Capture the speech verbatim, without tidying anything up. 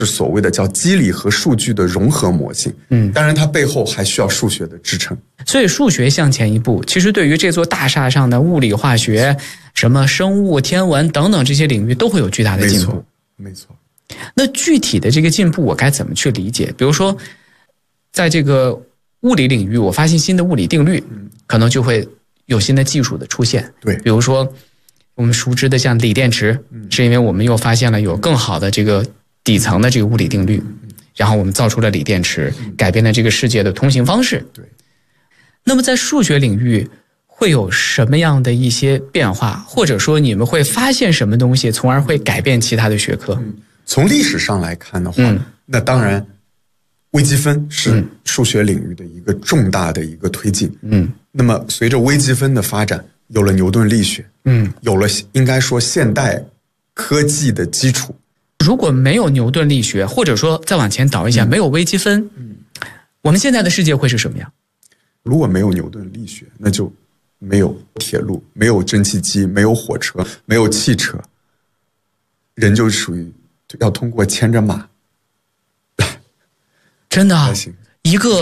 是所谓的叫机理和数据的融合模型。嗯，当然它背后还需要数学的支撑。 所以数学向前一步，其实对于这座大厦上的物理、化学、什么生物、天文等等这些领域都会有巨大的进步。 没错，没错。 那具体的这个进步我该怎么去理解？比如说，在这个物理领域，我发现新的物理定律，可能就会有新的技术的出现。 对， 比如说我们熟知的像锂电池，是因为我们又发现了有更好的这个底层的这个物理定律，然后我们造出了锂电池，改变了这个世界的通行方式。 对。 那么在数学领域会有什么样的一些变化，或者说你们会发现什么东西，从而会改变其他的学科？ 嗯，从历史上来看的话，嗯、那当然，微积分是数学领域的一个重大的一个推进。嗯，那么随着微积分的发展，有了牛顿力学，嗯，有了应该说现代科技的基础。 如果没有牛顿力学，或者说再往前倒一下，嗯、没有微积分，嗯，我们现在的世界会是什么样？ 如果没有牛顿力学，那就没有铁路，没有蒸汽机，没有火车，没有汽车，人就属于要通过牵着马。 真的，一个